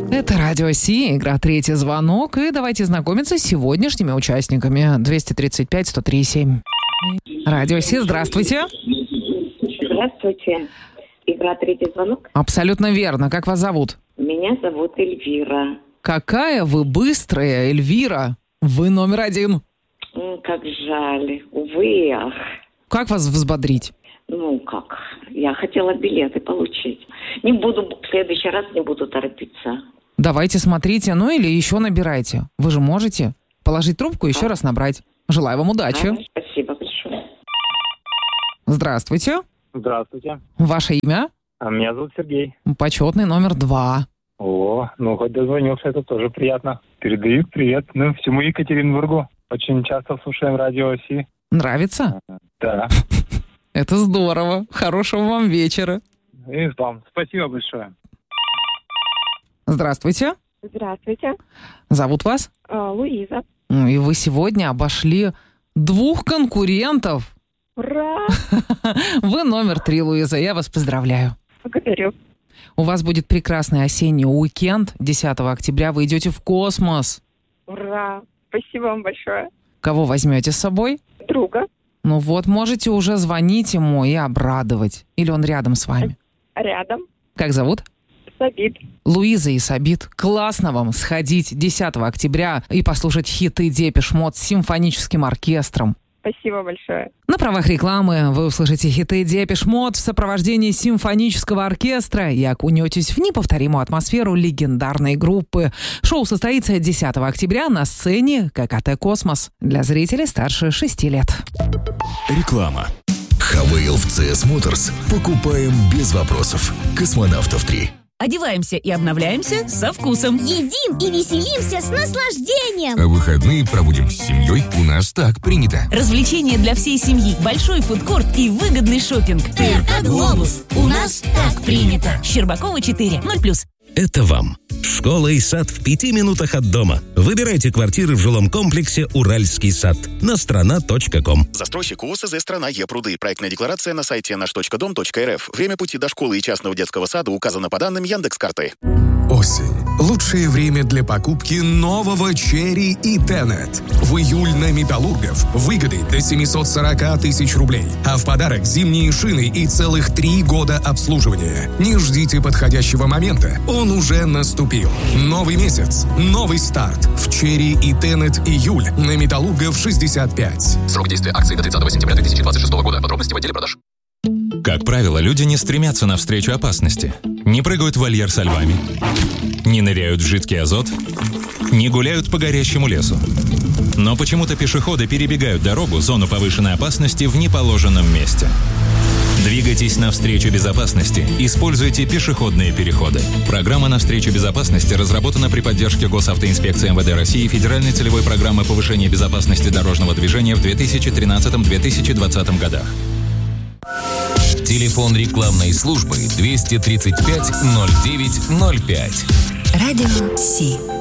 Это Радио Си, игра «Третий звонок». И давайте знакомиться с сегодняшними участниками. 235-103-7. Радио Си, здравствуйте. Здравствуйте. Игра «Третий звонок». Абсолютно верно. Как вас зовут? Меня зовут Эльвира. Какая вы быстрая, Эльвира. Вы номер один. Как жаль. Увы, ах. Как вас взбодрить? Я хотела билеты получить. В следующий раз не буду торопиться. Давайте смотрите, или еще набирайте. Вы же можете положить трубку и еще раз набрать. Желаю вам удачи. Спасибо большое. Здравствуйте. Здравствуйте. Ваше имя? Меня зовут Сергей. Почетный номер 2. Хоть дозвонился, это тоже приятно. Передаю привет всему Екатеринбургу. Очень часто слушаем Радио Си. Нравится? Да. Это здорово. Хорошего вам вечера. И вам. Спасибо большое. Здравствуйте. Здравствуйте. Зовут вас? Луиза. И вы сегодня обошли 2 конкурентов. Ура! Вы номер 3, Луиза. Я вас поздравляю. Благодарю. У вас будет прекрасный осенний уикенд. 10 октября вы идете в космос. Ура! Спасибо вам большое. Кого возьмете с собой? Друга. Можете уже звонить ему и обрадовать. Или он рядом с вами? Рядом. Как зовут? Сабит. Луиза и Сабит. Классно вам сходить 10 октября и послушать хиты Депеш Мод с симфоническим оркестром. Спасибо большое. На правах рекламы вы услышите хиты Депеш Мод в сопровождении симфонического оркестра и окунетесь в неповторимую атмосферу легендарной группы. Шоу состоится 10 октября на сцене ККТ «Космос» для зрителей старше 6 лет. Реклама. Хавейл в CS Motors. Покупаем без вопросов. Космонавтов 3. Одеваемся и обновляемся со вкусом. Едим и веселимся с наслаждением. А выходные проводим с семьей. У нас так принято. Развлечения для всей семьи, большой фудкорт и выгодный шопинг. ТРК «Глобус». У нас так принято. Щербакова 4, 0+. Это вам. Школа и сад в 5 минутах от дома. Выбирайте квартиры в жилом комплексе «Уральский сад» на страна.ком. Застройщик УОСЗ «Страна Е-Пруды». Проектная декларация на сайте наш.дом.рф. Время пути до школы и частного детского сада указано по данным Яндекс.Карты. Осень. Лучшее время для покупки нового Cherry и Tenet. В июль на Металлургов выгоды до 740 тысяч рублей. А в подарок зимние шины и целых 3 года обслуживания. Не ждите подходящего момента. Он уже наступил. Новый месяц. Новый старт. В Cherry и Tenet июль на Металлургов 65. Срок действия акции до 30 сентября 2026 года. Подробности в отделе продаж. Как правило, люди не стремятся навстречу опасности. Не прыгают в вольер со львами. Не ныряют в жидкий азот. Не гуляют по горящему лесу. Но почему-то пешеходы перебегают дорогу, зону повышенной опасности, в неположенном месте. Двигайтесь навстречу безопасности. Используйте пешеходные переходы. Программа «Навстречу безопасности» разработана при поддержке Госавтоинспекции МВД России и Федеральной целевой программы повышения безопасности дорожного движения в 2013-2020 годах. Телефон рекламной службы 235 09 05. Радио Си.